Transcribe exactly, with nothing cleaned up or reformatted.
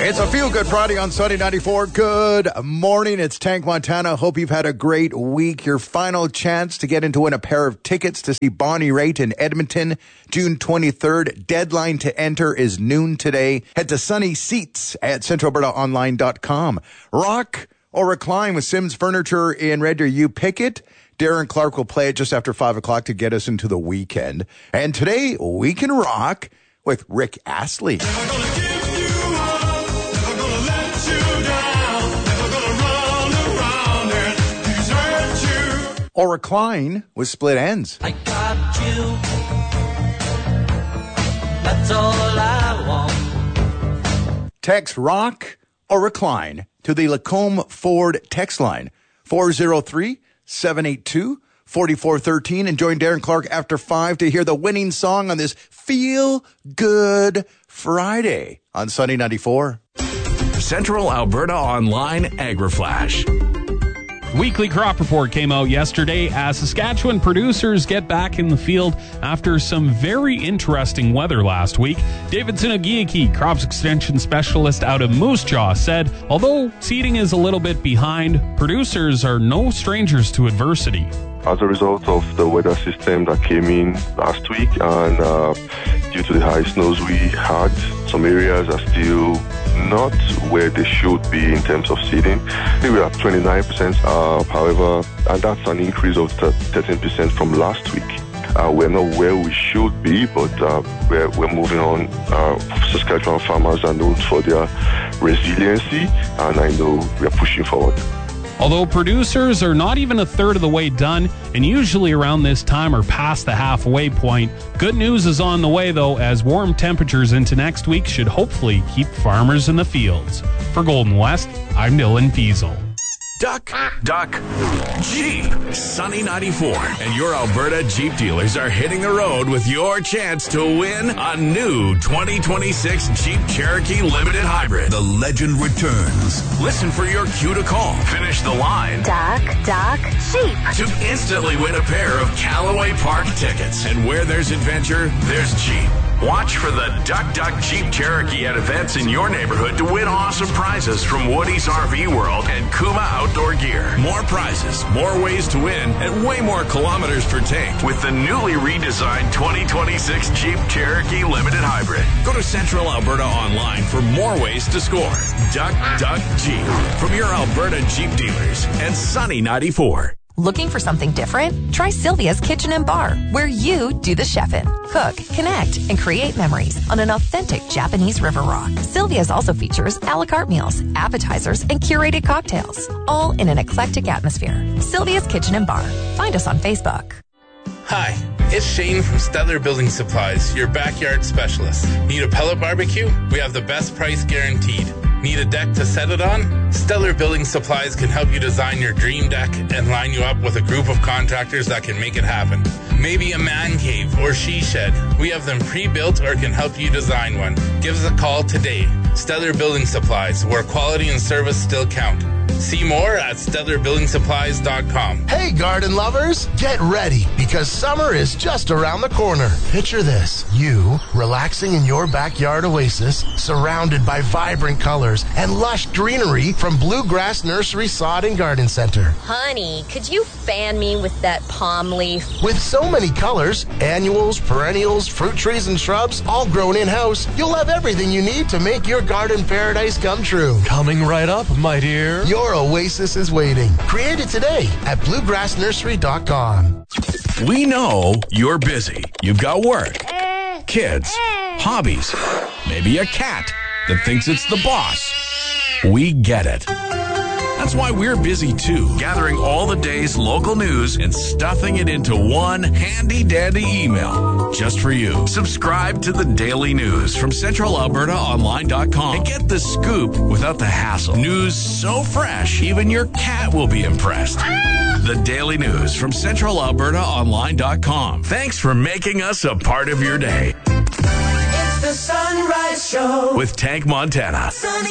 It's a feel-good Friday on Sunny ninety-four. Good morning. It's Tank Montana. Hope you've had a great week. Your final chance to get into win a pair of tickets to see Bonnie Raitt in Edmonton, June twenty-third. Deadline to enter is noon today. Head to Sunny Seats at central alberta online dot com. Rock or recline with Sims Furniture in Red Deer. You pick it. Darren Clark will play it just after five o'clock to get us into the weekend. And today, we can rock with Rick Astley. Or recline with Split Ends. I got you. That's all I want. Text rock or recline to the Lacombe Ford text line four oh three, seven eight two, four four one three and join Darren Clark after five to hear the winning song on this Feel Good Friday on Sunny ninety-four. Central Alberta Online Agri-Flash. Weekly crop report came out yesterday as Saskatchewan producers get back in the field after some very interesting weather last week. David Sinagiaki, crops extension specialist out of Moose Jaw, said although seeding is a little bit behind, producers are no strangers to adversity. As a result of the weather system that came in last week and uh, due to the high snows we had, some areas are still not where they should be in terms of seeding. We're at twenty-nine percent, uh, however, and that's an increase of thirteen percent from last week. Uh, we're not where we should be, but uh, we're, we're moving on. Uh, Saskatchewan farmers are known for their resiliency, and I know we're pushing forward. Although producers are not even a third of the way done and usually around this time are past the halfway point, good news is on the way though, as warm temperatures into next week should hopefully keep farmers in the fields. For Golden West, I'm Dylan Fiesel. Duck, duck, Jeep. Sunny ninety-four and your Alberta Jeep dealers are hitting the road with your chance to win a new twenty twenty-six Jeep Cherokee Limited Hybrid. The legend returns. Listen for your cue to call. Finish the line. Duck, duck, Jeep. To instantly win a pair of Callaway Park tickets. And where there's adventure, there's Jeep. Watch for the Duck Duck Jeep Cherokee at events in your neighborhood to win awesome prizes from Woody's R V World and Kuma Outdoor Gear. More prizes, more ways to win, and way more kilometers per tank with the newly redesigned twenty twenty-six Jeep Cherokee Limited Hybrid. Go to Central Alberta Online for more ways to score. Duck Duck Jeep from your Alberta Jeep dealers and Sunny ninety-four. Looking for something different? Try Sylvia's Kitchen and Bar, where you do the chefing. Cook, connect, and create memories on an authentic Japanese river rock. Sylvia's also features a la carte meals, appetizers, and curated cocktails, all in an eclectic atmosphere. Sylvia's Kitchen and Bar. Find us on Facebook. Hi, it's Shane from Stellar Building Supplies, your backyard specialist. Need a pellet barbecue? We have the best price guaranteed. Need a deck to set it on? Stellar Building Supplies can help you design your dream deck and line you up with a group of contractors that can make it happen. Maybe a man cave or she shed. We have them pre-built or can help you design one. Give us a call today. Stellar Building Supplies, where quality and service still count. See more at stellar building supplies dot com. Hey, garden lovers, get ready because summer is just around the corner. Picture this, you relaxing in your backyard oasis, surrounded by vibrant colors and lush greenery from Bluegrass Nursery Sod and Garden Center. Honey, could you fan me with that palm leaf? With so many colors, annuals, perennials, fruit trees, and shrubs, all grown in-house, you'll have everything you need to make your garden paradise come true. Coming right up, my dear. Your oasis is waiting. Create it today at bluegrass nursery dot com. We know you're busy. You've got work, kids, hobbies, maybe a cat that thinks it's the boss. We get it. That's why we're busy too, gathering all the day's local news and stuffing it into one handy-dandy email just for you. Subscribe to the Daily News from central alberta online dot com and get the scoop without the hassle. News so fresh, even your cat will be impressed. The Daily News from central alberta online dot com. Thanks for making us a part of your day. It's the Sunrise Show with Tank Montana. Sunny